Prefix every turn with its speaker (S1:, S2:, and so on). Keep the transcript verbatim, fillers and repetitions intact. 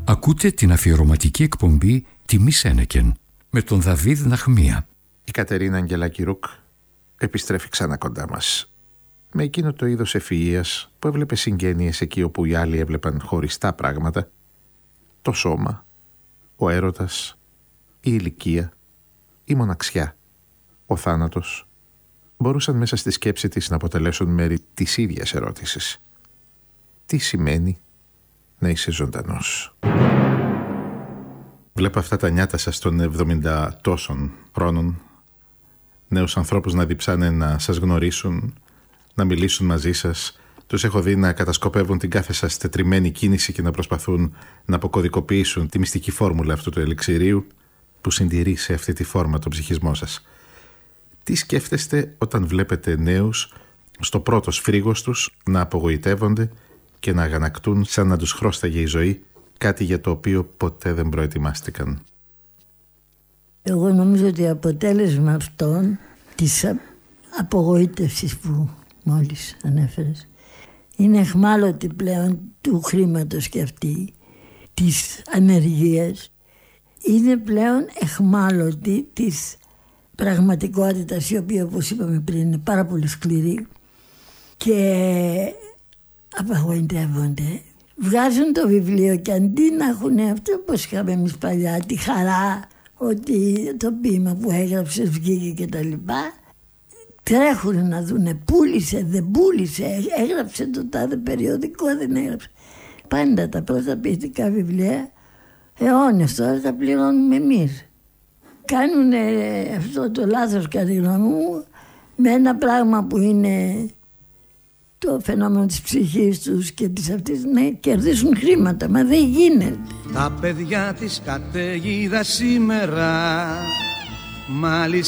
S1: Ακούτε την αφιερωματική εκπομπή «Τιμή Σένεκεν» με τον Δαβίδ Ναχμία.
S2: Η Κατερίνα Αγγελάκη Ρουκ επιστρέφει ξανά κοντά μας. Με εκείνο το είδος ευφυΐας που έβλεπε συγγένειες εκεί όπου οι άλλοι έβλεπαν χωριστά πράγματα, το σώμα, ο έρωτας, η ηλικία, η μοναξιά, ο θάνατος, μπορούσαν μέσα στη σκέψη της να αποτελέσουν μέρη της ίδιας ερώτησης. Τι σημαίνει να είσαι ζωντανός? Βλέπω αυτά τα νιάτα σας των εβδομήντα τόσων χρόνων, νέους ανθρώπους να διψάνε να σας γνωρίσουν, να μιλήσουν μαζί σας. Τους έχω δει να κατασκοπεύουν την κάθε σας τετριμένη κίνηση και να προσπαθούν να αποκωδικοποιήσουν τη μυστική φόρμουλα αυτού του ελιξηρίου που συντηρεί σε αυτή τη φόρμα τον ψυχισμό σας. Τι σκέφτεστε όταν βλέπετε νέους στο πρώτο σφρίγος τους να απογοητεύονται και να αγανακτούν σαν να τους χρώσταγε η ζωή, κάτι για το οποίο ποτέ δεν προετοιμάστηκαν?
S3: Εγώ νομίζω ότι αποτέλεσμα αυτών της απογοήτευσης που μόλις ανέφερες είναι εχμάλωτη πλέον του χρήματος και αυτή της ανεργίας, είναι πλέον εχμάλωτη της πραγματικότητας, η οποία, όπως είπαμε πριν, είναι πάρα πολύ σκληρή, και απαγοητεύονται. Βγάζουν το βιβλίο και αντί να έχουν αυτό, όπως είχαμε εμείς παλιά, τη χαρά ότι το ποίημα που έγραψες βγήκε και τα λοιπά, τρέχουν να δούνε πούλησε, δεν πούλησε, έγραψε το τάδε περιοδικό, δεν έγραψε. Πάντα τα πρώτα ποιητικά βιβλία αιώνες τώρα τα πληρώνουμε εμείς. Κάνουν αυτό το λάθος, κατά τη γνώμη μου, με ένα πράγμα που είναι το φαινόμενο της ψυχής τους και της αυτής, να κερδίσουν χρήματα. Μα δεν γίνεται.
S4: Τα παιδιά της καταιγίδας σήμερα μάλιστα